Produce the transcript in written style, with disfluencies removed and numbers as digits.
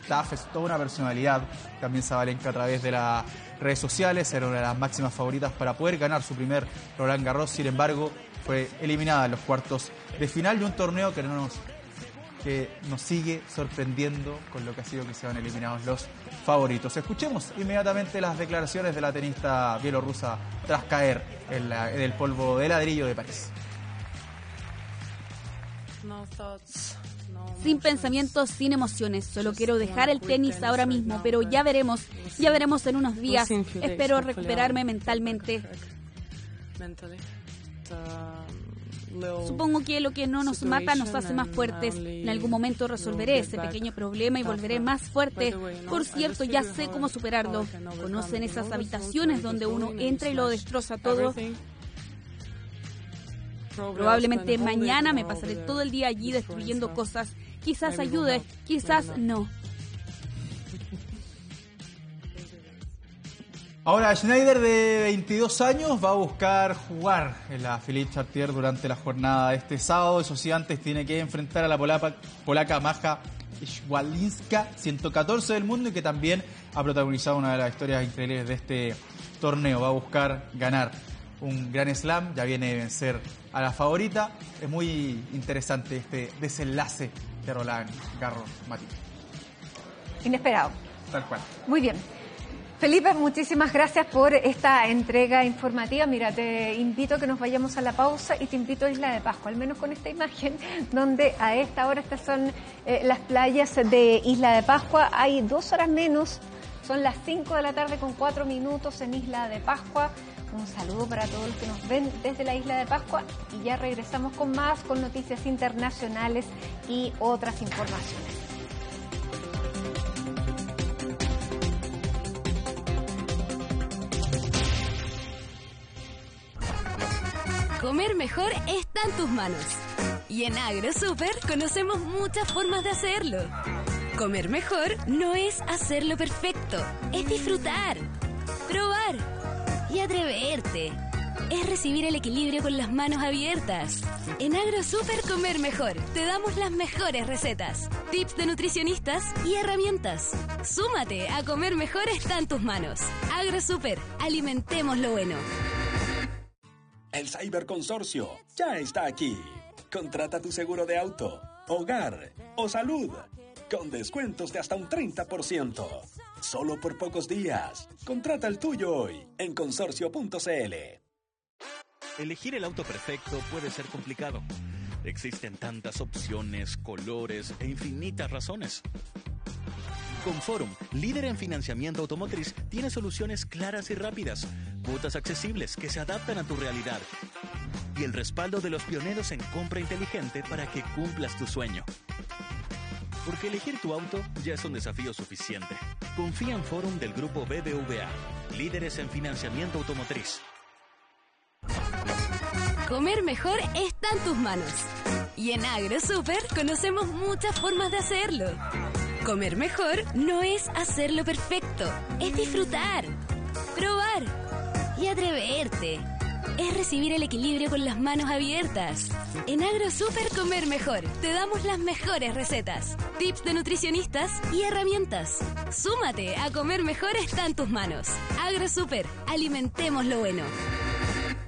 staff, es toda una personalidad. También Sabalenka a través de las redes sociales era una de las máximas favoritas para poder ganar su primer Roland Garros. Sin embargo, fue eliminada en los cuartos de final de un torneo que nos sigue sorprendiendo con lo que ha sido que se van eliminados los favoritos. Escuchemos inmediatamente las declaraciones de la tenista bielorrusa tras caer en el polvo de ladrillo de París. Sin pensamientos, sin emociones. Solo quiero dejar el tenis ahora mismo, pero ya veremos en unos días. Espero recuperarme mentalmente. Supongo que lo que no nos mata nos hace más fuertes. En algún momento resolveré ese pequeño problema y volveré más fuerte. Por cierto, ya sé cómo superarlo. ¿Conocen esas habitaciones donde uno entra y lo destroza todo? Probablemente mañana me pasaré todo el día allí destruyendo cosas. Quizás ayude, quizás no. Ahora, Schneider, de 22 años, va a buscar jugar en la Philippe Chatrier durante la jornada de este sábado. Eso sí, antes tiene que enfrentar a la polaca Maja Swiatek, 114 del mundo, y que también ha protagonizado una de las historias increíbles de este torneo. Va a buscar ganar un Grand Slam, ya viene de vencer a la favorita. Es muy interesante este desenlace de Roland Garros, Mati. Inesperado. Tal cual. Muy bien. Felipe, muchísimas gracias por esta entrega informativa. Mira, te invito a que nos vayamos a la pausa y te invito a Isla de Pascua, al menos con esta imagen, donde a esta hora estas son las playas de Isla de Pascua. Hay 2 horas menos, son las 5 de la tarde con 4 minutos en Isla de Pascua. Un saludo para todos los que nos ven desde la Isla de Pascua y ya regresamos con más, con noticias internacionales y otras informaciones. Comer mejor está en tus manos. Y en AgroSuper conocemos muchas formas de hacerlo. Comer mejor no es hacerlo perfecto, es disfrutar, probar y atreverte. Es recibir el equilibrio con las manos abiertas. En AgroSuper Comer Mejor te damos las mejores recetas, tips de nutricionistas y herramientas. Súmate a Comer Mejor está en tus manos. AgroSuper, alimentemos lo bueno. El Cyberconsorcio ya está aquí. Contrata tu seguro de auto, hogar o salud con descuentos de hasta un 30%. Solo por pocos días. Contrata el tuyo hoy en consorcio.cl. Elegir el auto perfecto puede ser complicado. Existen tantas opciones, colores e infinitas razones. Conforum, líder en financiamiento automotriz, tiene soluciones claras y rápidas, cuotas accesibles que se adaptan a tu realidad y el respaldo de los pioneros en compra inteligente para que cumplas tu sueño. Porque elegir tu auto ya es un desafío suficiente. Confía en Forum del grupo BBVA, líderes en financiamiento automotriz. Comer mejor está en tus manos. Y en AgroSuper conocemos muchas formas de hacerlo. Comer mejor no es hacerlo perfecto, es disfrutar, probar y atreverte. Es recibir el equilibrio con las manos abiertas. En AgroSuper Comer Mejor te damos las mejores recetas, tips de nutricionistas y herramientas. Súmate a Comer Mejor está en tus manos. AgroSuper, alimentemos lo bueno.